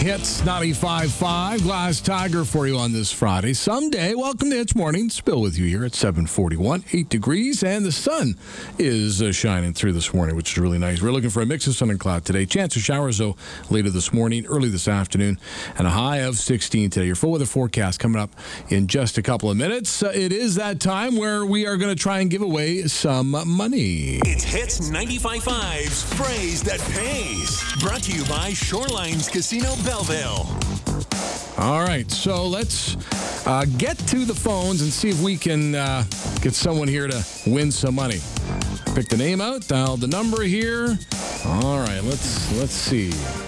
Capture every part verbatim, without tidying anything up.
Hits ninety-five point five, Glass Tiger for you on this Friday. Someday, welcome to Hits Morning. Spill with you here at seven forty-one, eight degrees, and the sun is uh, shining through this morning, which is really nice. We're looking for a mix of sun and cloud today. Chance of showers, though, later this morning, early this afternoon, and a high of sixteen today. Your full weather forecast coming up in just a couple of minutes. Uh, it is that time where we are going to try and give away some money. It's Hits ninety-five point five's Phrase That Pays. Brought to you by Shorelines Casino Belleville. All right, so let's uh, get to the phones and see if we can uh, get someone here to win some money. Pick the name out, dial the number here. All right, let's let's see.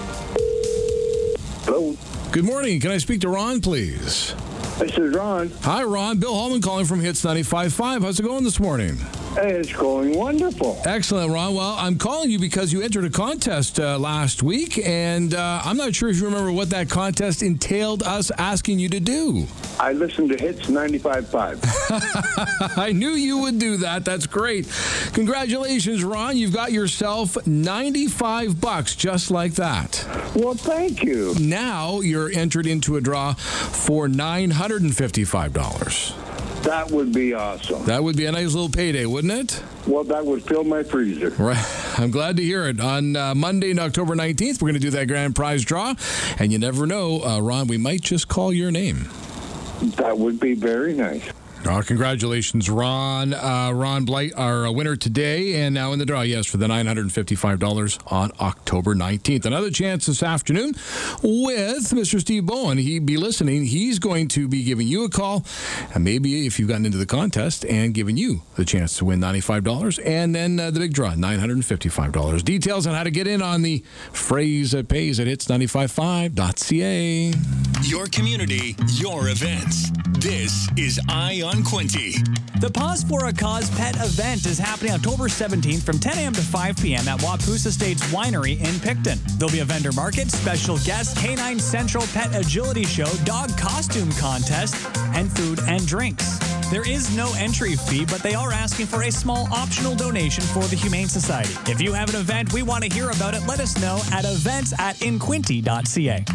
Hello. Good morning. Can I speak to Ron, please? This is Ron. Hi, Ron. Bill Holman calling from Hits ninety-five point five. How's it going this morning? It's going wonderful. Excellent, Ron. Well, I'm calling you because you entered a contest uh, last week, and uh, I'm not sure if you remember what that contest entailed us asking you to do. I listened to Hits ninety-five point five. I knew you would do that. That's great. Congratulations, Ron. You've got yourself ninety-five bucks just like that. Well, thank you. Now you're entered into a draw for nine hundred fifty-five dollars. That would be awesome. That would be a nice little payday, wouldn't it? Well, that would fill my freezer. Right. I'm glad to hear it. On uh, Monday, October nineteenth, we're going to do that grand prize draw. And you never know, uh, Ron, we might just call your name. That would be very nice. Oh, congratulations, Ron. Uh, Ron Blight, our uh, winner today, and now in the draw, yes, for the nine hundred fifty-five dollars on October nineteenth. Another chance this afternoon with Mister Steve Bowen. He'd be listening. He's going to be giving you a call, and maybe if you've gotten into the contest, and giving you the chance to win ninety-five dollars, and then uh, the big draw, nine hundred fifty-five dollars. Details on how to get in on the Phrase That Pays at hits ninety-five point five dot c a. Your community, your events. This is Eye on Quinte. The Pause for a Cause pet event is happening October seventeenth from ten a.m. to five p.m. at Wapoos Estates Winery in Picton. There'll be a vendor market, special guests, Canine Central Pet Agility Show, dog costume contest, and food and drinks. There is no entry fee, but they are asking for a small optional donation for the Humane Society. If you have an event, we want to hear about it. Let us know at events at inquinte dot c a.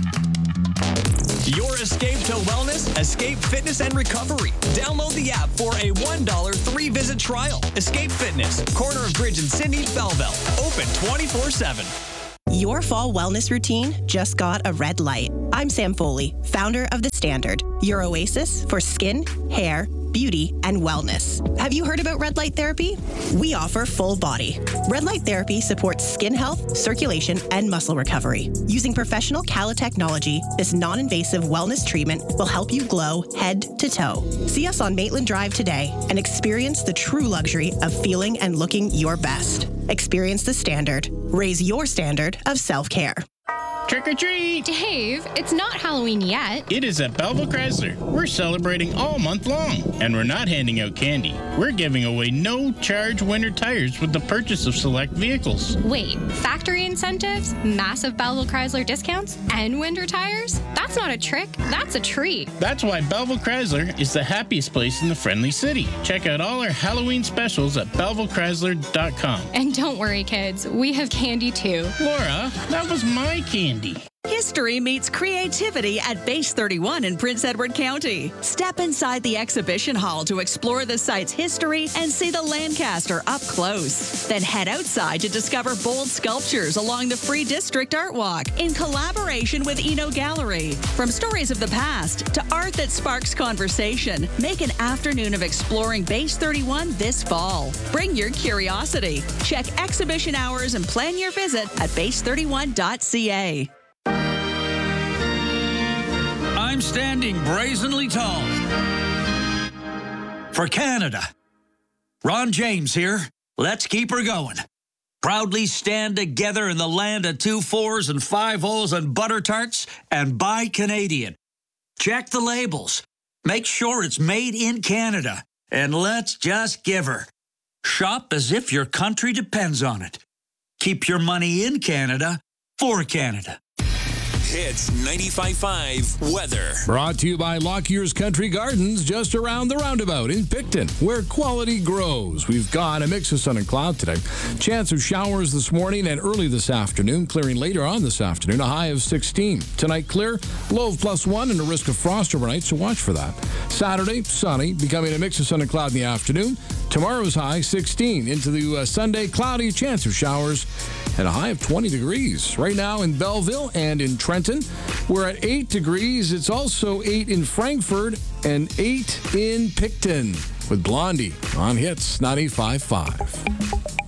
Your escape to wellness, Escape Fitness and Recovery. Download the app for a one dollar three-visit trial. Escape Fitness, corner of Bridge and Sydney, Belleville. Open twenty-four seven. Your fall wellness routine just got a red light. I'm Sam Foley, founder of The Standard, your oasis for skin, hair, beauty, and wellness. Have you heard about red light therapy? We offer full body. Red light therapy supports skin health, circulation, and muscle recovery. Using professional Cala technology, this non-invasive wellness treatment will help you glow head to toe. See us on Maitland Drive today and experience the true luxury of feeling and looking your best. Experience The Standard. Raise your standard of self-care. Trick or treat! Dave, it's not Halloween yet. It is at Belleville Chrysler. We're celebrating all month long, and we're not handing out candy. We're giving away no-charge winter tires with the purchase of select vehicles. Wait, factory incentives, massive Belleville Chrysler discounts, and winter tires? That's not a trick, that's a treat. That's why Belleville Chrysler is the happiest place in the friendly city. Check out all our Halloween specials at belleville chrysler dot com. And don't worry, kids, we have candy too. Laura, that was my candy. History meets creativity at Base thirty-one in Prince Edward County. Step inside the exhibition hall to explore the site's history and see the Lancaster up close. Then head outside to discover bold sculptures along the Free District Art Walk in collaboration with Eno Gallery. From stories of the past to art that sparks conversation, make an afternoon of exploring Base thirty-one this fall. Bring your curiosity. Check exhibition hours and plan your visit at base thirty-one dot c a. I'm standing brazenly tall for Canada. Ron James here. Let's keep her going. Proudly stand together in the land of two fours and five O's and butter tarts and buy Canadian. Check the labels. Make sure it's made in Canada. And let's just give her. Shop as if your country depends on it. Keep your money in Canada for Canada. Hits ninety-five point five weather. Brought to you by Lockyer's Country Gardens, just around the roundabout in Picton, where quality grows. We've got a mix of sun and cloud today. Chance of showers this morning and early this afternoon, clearing later on this afternoon, a high of sixteen. Tonight, clear, low of plus one, and a risk of frost overnight, so watch for that. Saturday, sunny, becoming a mix of sun and cloud in the afternoon. Tomorrow's high, sixteen. Into the uh, Sunday, cloudy, chance of showers, and a high of twenty degrees. Right now in Belleville and in Trenton, we're at eight degrees. It's also eight in Frankfurt and eight in Picton with Blondie on Hits ninety-five point five.